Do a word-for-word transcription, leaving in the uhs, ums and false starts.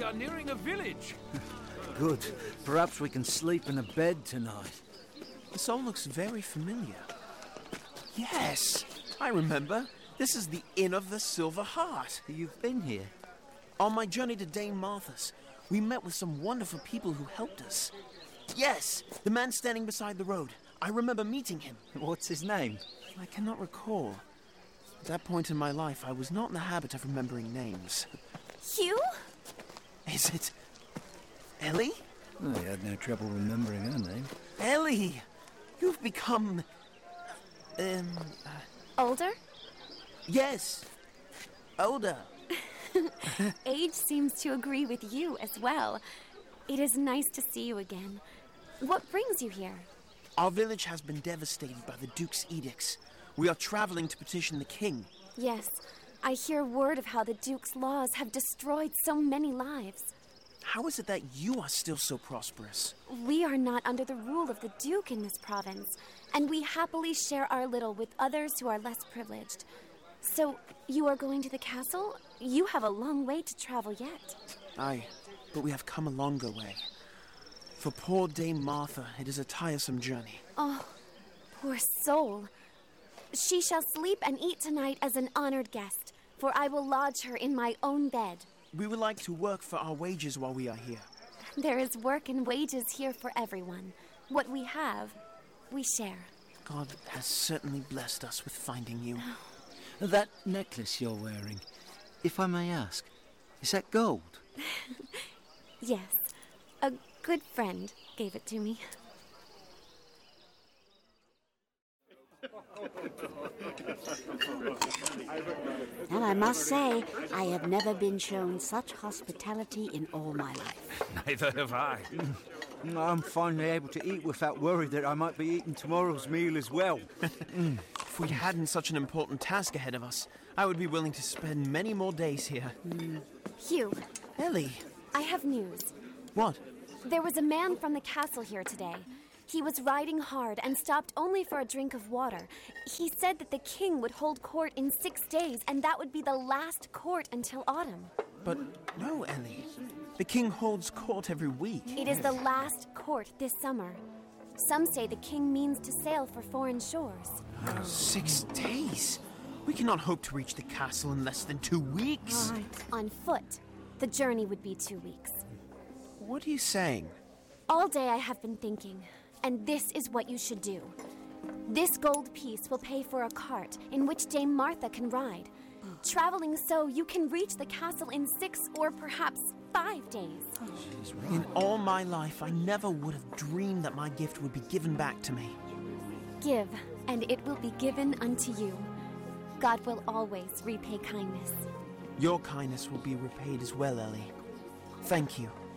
We are nearing a village. Good. Perhaps we can sleep in a bed tonight. This all looks very familiar. Yes, I remember. This is the Inn of the Silver Heart. You've been here? On my journey to Dame Martha's, we met with some wonderful people who helped us. Yes, the man standing beside the road. I remember meeting him. What's his name? I cannot recall. At that point in my life, I was not in the habit of remembering names. Hugh? Is it Ellie? Oh, I had no trouble remembering her name. Ellie! You've become... Um... Uh, Older? yes. Older. Age seems to agree with you as well. It is nice to see you again. What brings you here? Our village has been devastated by the Duke's edicts. We are traveling to petition the king. Yes, I hear word of how the Duke's laws have destroyed so many lives. How is it that you are still so prosperous? We are not under the rule of the Duke in this province, and we happily share our little with others who are less privileged. So, you are going to the castle? You have a long way to travel yet. Aye, but we have come a longer way. For poor Dame Martha, it is a tiresome journey. Oh, poor soul. She shall sleep and eat tonight as an honored guest, for I will lodge her in my own bed. We would like to work for our wages while we are here. There is work and wages here for everyone. What we have, we share. God has certainly blessed us with finding you. That necklace you're wearing, if I may ask, is that gold? Yes, a good friend gave it to me. And I must say, I have never been shown such hospitality in all my life. Neither have I. I'm finally able to eat without worry that I might be eating tomorrow's meal as well. If we hadn't such an important task ahead of us, I would be willing to spend many more days here. Mm. Hugh. Ellie. I have news. What? There was a man from the castle here today. He was riding hard and stopped only for a drink of water. He said that the king would hold court in six days, and that would be the last court until autumn. But no, Ellie. The king holds court every week. It is the last court this summer. Some say the king means to sail for foreign shores. Oh, six days? We cannot hope to reach the castle in less than two weeks. On foot, the journey would be two weeks. What are you saying? All day I have been thinking, and this is what you should do. This gold piece will pay for a cart in which Dame Martha can ride. Traveling so, you can reach the castle in six or perhaps five days. In all my life, I never would have dreamed that my gift would be given back to me. Give, and it will be given unto you. God will always repay kindness. Your kindness will be repaid as well, Ellie. Thank you.